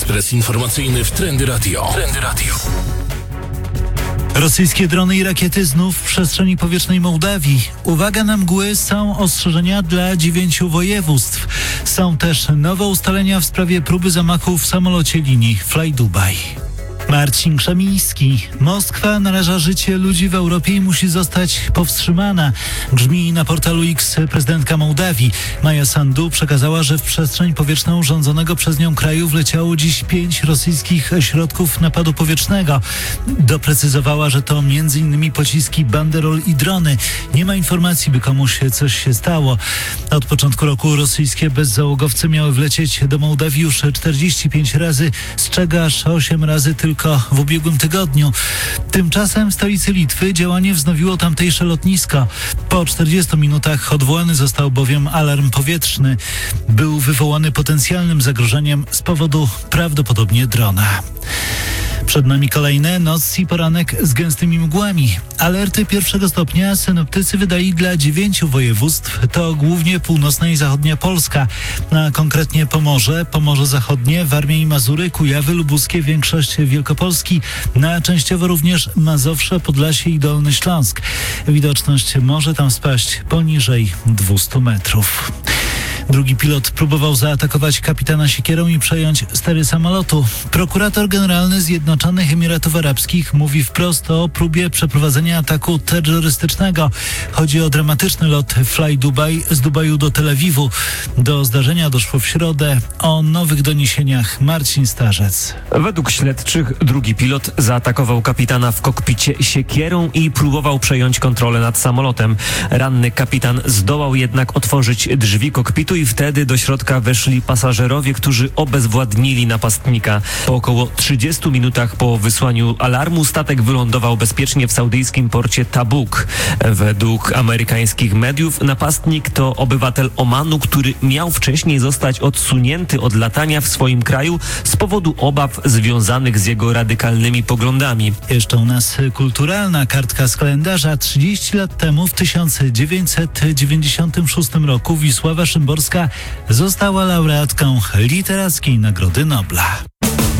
Ekspres informacyjny w Trendy Radio. Rosyjskie drony i rakiety znów w przestrzeni powietrznej Mołdawii. Uwaga na mgły, są ostrzeżenia dla 9 województw. Są też nowe ustalenia w sprawie próby zamachu w samolocie linii Fly-Dubaj. Marcin Krzemiński. Moskwa naraża życie ludzi w Europie i musi zostać powstrzymana. Grzmi na portalu X prezydentka Mołdawii. Maja Sandu przekazała, że w przestrzeń powietrzną rządzonego przez nią kraju wleciało dziś 5 rosyjskich środków napadu powietrznego. Doprecyzowała, że to m.in. pociski Banderol i drony. Nie ma informacji, by komuś coś się stało. Od początku roku rosyjskie bezzałogowce miały wlecieć do Mołdawii już 45 razy, z czego aż 8 razy tylko w ubiegłym tygodniu. Tymczasem w stolicy Litwy działanie wznowiło tamtejsze lotnisko. Po 40 minutach odwołany został bowiem alarm powietrzny. Był wywołany potencjalnym zagrożeniem z powodu prawdopodobnie drona. Przed nami kolejne noc i poranek z gęstymi mgłami. Alerty 1 stopnia synoptycy wydali dla 9 województw. To głównie północna i zachodnia Polska, a konkretnie Pomorze Zachodnie, Warmia i Mazury, Kujawy, Lubuskie, większość Wielkopolski, a częściowo również Mazowsze, Podlasie i Dolny Śląsk. Widoczność może tam spaść poniżej 200 metrów. Drugi pilot próbował zaatakować kapitana siekierą i przejąć stery samolotu. Prokurator generalny Zjednoczonych Emiratów Arabskich mówi wprost o próbie przeprowadzenia ataku terrorystycznego. Chodzi o dramatyczny lot Fly-Dubaj z Dubaju do Tel Awiwu. Do zdarzenia doszło w środę. O nowych doniesieniach Marcin Starzec. Według śledczych drugi pilot zaatakował kapitana w kokpicie siekierą i próbował przejąć kontrolę nad samolotem. Ranny kapitan zdołał jednak otworzyć drzwi kokpitu i wtedy do środka weszli pasażerowie, którzy obezwładnili napastnika. Po około 30 minutach po wysłaniu alarmu statek wylądował bezpiecznie w saudyjskim porcie Tabuk. Według amerykańskich mediów napastnik to obywatel Omanu, który miał wcześniej zostać odsunięty od latania w swoim kraju z powodu obaw związanych z jego radykalnymi poglądami. Jeszcze u nas kulturalna kartka z kalendarza. 30 lat temu, w 1996 roku, Wisława Szymborska została laureatką Literackiej Nagrody Nobla.